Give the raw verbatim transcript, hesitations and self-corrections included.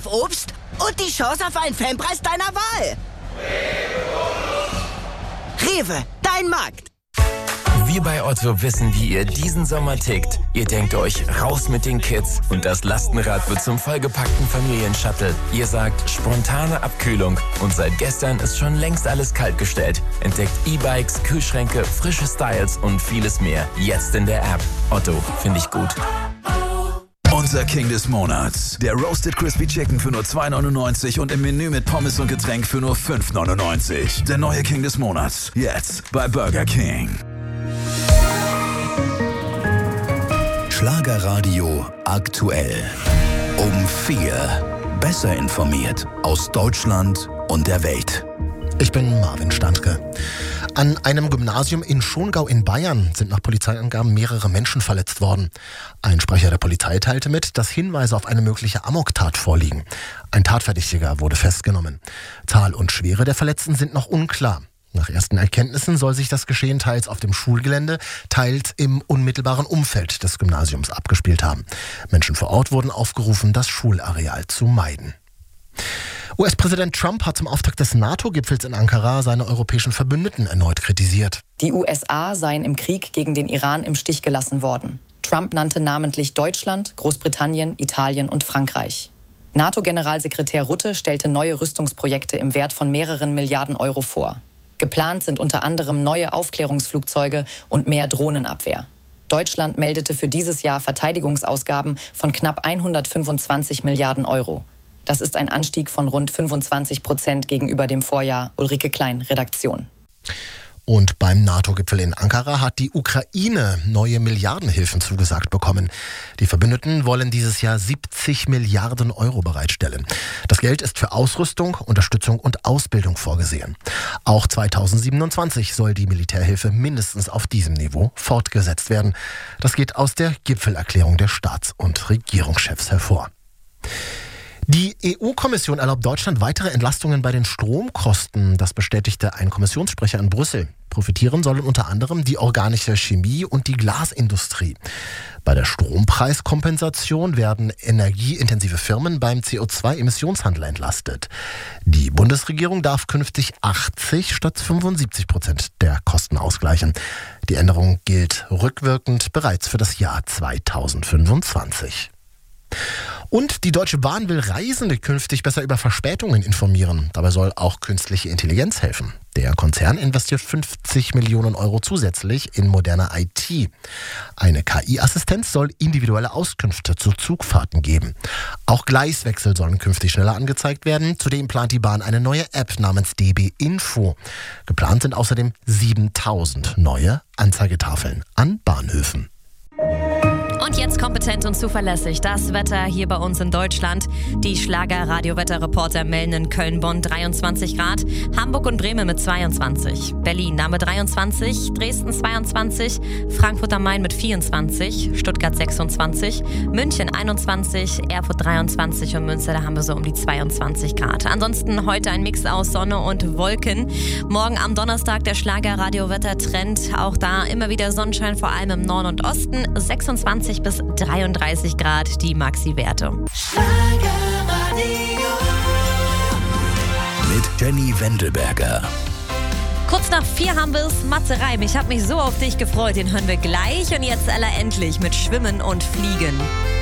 auf Obst und die Chance auf einen Fanpreis deiner Wahl. Rewe, dein Markt. Wir bei Otto wissen, wie ihr diesen Sommer tickt. Ihr denkt euch, raus mit den Kids und das Lastenrad wird zum vollgepackten Familienshuttle. Ihr sagt, spontane Abkühlung und seit gestern ist schon längst alles kaltgestellt. Entdeckt E-Bikes, Kühlschränke, frische Styles und vieles mehr. Jetzt in der App. Otto, finde ich gut. Unser King des Monats. Der Roasted Crispy Chicken für nur zwei neunundneunzig und im Menü mit Pommes und Getränk für nur fünf neunundneunzig. Der neue King des Monats. Jetzt bei Burger King. Schlagerradio aktuell. Um vier. Besser informiert aus Deutschland und der Welt. Ich bin Marvin Standke. An einem Gymnasium in Schongau in Bayern sind nach Polizeiangaben mehrere Menschen verletzt worden. Ein Sprecher der Polizei teilte mit, dass Hinweise auf eine mögliche Amoktat vorliegen. Ein Tatverdächtiger wurde festgenommen. Zahl und Schwere der Verletzten sind noch unklar. Nach ersten Erkenntnissen soll sich das Geschehen teils auf dem Schulgelände, teils im unmittelbaren Umfeld des Gymnasiums abgespielt haben. Menschen vor Ort wurden aufgerufen, das Schulareal zu meiden. U S-Präsident Trump hat zum Auftakt des NATO-Gipfels in Ankara seine europäischen Verbündeten erneut kritisiert. Die U S A seien im Krieg gegen den Iran im Stich gelassen worden. Trump nannte namentlich Deutschland, Großbritannien, Italien und Frankreich. NATO-Generalsekretär Rutte stellte neue Rüstungsprojekte im Wert von mehreren Milliarden Euro vor. Geplant sind unter anderem neue Aufklärungsflugzeuge und mehr Drohnenabwehr. Deutschland meldete für dieses Jahr Verteidigungsausgaben von knapp hundertfünfundzwanzig Milliarden Euro. Das ist ein Anstieg von rund fünfundzwanzig Prozent gegenüber dem Vorjahr. Ulrike Klein, Redaktion. Und beim NATO-Gipfel in Ankara hat die Ukraine neue Milliardenhilfen zugesagt bekommen. Die Verbündeten wollen dieses Jahr siebzig Milliarden Euro bereitstellen. Das Geld ist für Ausrüstung, Unterstützung und Ausbildung vorgesehen. Auch zweitausendsiebenundzwanzig soll die Militärhilfe mindestens auf diesem Niveau fortgesetzt werden. Das geht aus der Gipfelerklärung der Staats- und Regierungschefs hervor. Die E U-Kommission erlaubt Deutschland weitere Entlastungen bei den Stromkosten. Das bestätigte ein Kommissionssprecher in Brüssel. Profitieren sollen unter anderem die organische Chemie und die Glasindustrie. Bei der Strompreiskompensation werden energieintensive Firmen beim C O zwei Emissionshandel entlastet. Die Bundesregierung darf künftig achtzig statt fünfundsiebzig Prozent der Kosten ausgleichen. Die Änderung gilt rückwirkend bereits für das Jahr zweitausendfünfundzwanzig. Und die Deutsche Bahn will Reisende künftig besser über Verspätungen informieren. Dabei soll auch künstliche Intelligenz helfen. Der Konzern investiert fünfzig Millionen Euro zusätzlich in moderne I T. Eine K I-Assistenz soll individuelle Auskünfte zu Zugfahrten geben. Auch Gleiswechsel sollen künftig schneller angezeigt werden. Zudem plant die Bahn eine neue App namens D B Info. Geplant sind außerdem siebentausend neue Anzeigetafeln an Bahnhöfen. Und jetzt kompetent und zuverlässig das Wetter hier bei uns in Deutschland. Die Schlager-Radio-Wetterreporter melden in Köln, Bonn dreiundzwanzig Grad, Hamburg und Bremen mit zweiundzwanzig, Berlin da mit dreiundzwanzig, Dresden zweiundzwanzig, Frankfurt am Main mit vierundzwanzig, Stuttgart sechsundzwanzig, München einundzwanzig, Erfurt dreiundzwanzig und Münster, da haben wir so um die zweiundzwanzig Grad. Ansonsten heute ein Mix aus Sonne und Wolken. Morgen am Donnerstag der Schlager-Radio-Wettertrend. Auch da immer wieder Sonnenschein, vor allem im Norden und Osten. sechsundzwanzig bis dreiunddreißig Grad die Maxi-Werte. Mit Jenny Wendelberger. Kurz nach vier haben wir es. Matze Reim, ich habe mich so auf dich gefreut. Den hören wir gleich und jetzt aller endlich mit Schwimmen und Fliegen.